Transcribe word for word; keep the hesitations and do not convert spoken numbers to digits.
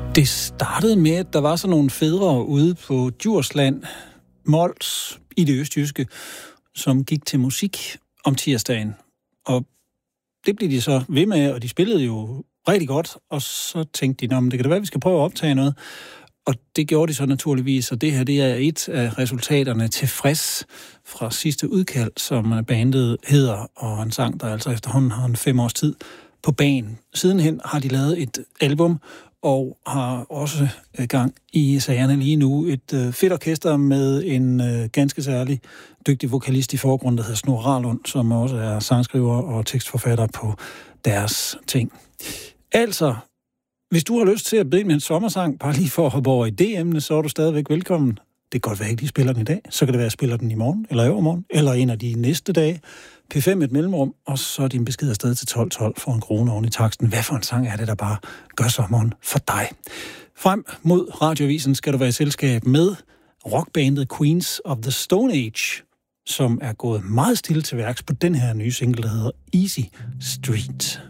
Det startede med, at der var sådan nogle fædre ude på Djursland, Mols i det østjyske, som gik til musik om tirsdagen. Og det blev de så ved med, og de spillede jo rigtig godt, og så tænkte de, det kan da være, at vi skal prøve at optage noget. Og det gjorde de så naturligvis, og det her det er et af resultaterne Tilfreds fra sidste udkald, som bandet hedder, og en sang, der altså efterhånden har en fem års tid på banen. Sidenhen har de lavet et album, og har også gang i sagerne lige nu. Et øh, fedt orkester med en øh, ganske særlig dygtig vokalist i forgrunden, der hedder Snorre Ralund, som også er sangskriver og tekstforfatter på deres ting. Altså, hvis du har lyst til at bede med en sommersang, bare lige for at hoppe over i det emne, så er du stadigvæk velkommen. Det kan godt være, at jeg ikke lige spiller den i dag. Så kan det være, at jeg spiller den i morgen, eller i overmorgen, eller en af de næste dage. P fem et mellemrum, og så er din besked afsted til tolv tolv for en krone oven i taksten. Hvad for en sang er det, der bare gør sommeren for dig? Frem mod Radioavisen skal du være i selskab med rockbandet Queens of the Stone Age, som er gået meget stille til værks på den her nye single, der hedder Easy Street.